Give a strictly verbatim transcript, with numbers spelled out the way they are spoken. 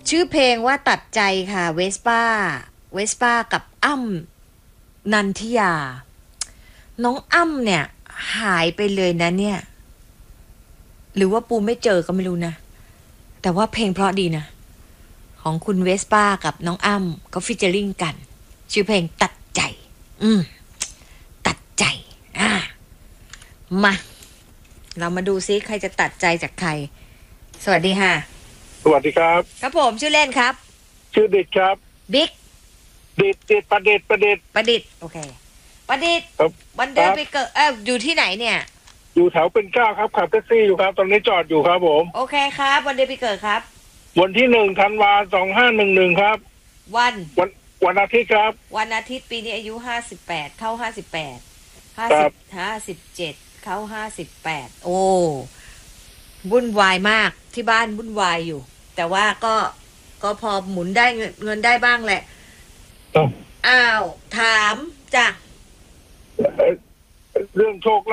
ชื่อเพลงว่าตัดใจค่ะเวสป้าเวสป้ากับอ้ำนันทิยาน้องอ้ำเนี่ยหายไปเลยนะเนี่ยหรือว่าปูไม่เจอก็ไม่รู้นะแต่ว่าเพลงเพราะดีนะของคุณเวสป้ากับน้องอ้ำเขาฟิชเจอริ่งกันชื่อเพลงตัดใจอืมตัดใจอ่ามาเรามาดูซิใครจะตัดใจจากใครสวัสดีค่ะสวัสดีครับครับผมชื่อเล่นครับชื่อดิดครับบิ๊กดิดดิดประดิษฐ์ประดิษฐ์ประดิษฐ์โอเคประดิษฐ์ครับวันเดินไปเกิดเอออยู่ที่ไหนเนี่ยอยู่แถวเป็นเกล้าครับขับแท็กซี่อยู่ครับตอนนี้จอดอยู่ครับผมโอเคครับวันเดือนปีเกิดครับวันที่หนึ่งธันวาสองห้าหนึ่งหนึ่งครับวันวันวันอาทิตย์ครับวันอาทิตย์ปีนี้อายุห้าสิบแปดเข้าห้าสิบแปดห้าครัสิบบห้าสิบเจ็ดเข้าห้าสิบแปดโอ้วุ่นวายมากที่บ้านวุ่นวายอยู่แต่ว่าก็ก็พอหมุนได้เงินเงินได้บ้างแหละครับอ้าวถามจ้ะเอ่อเรื่องโชค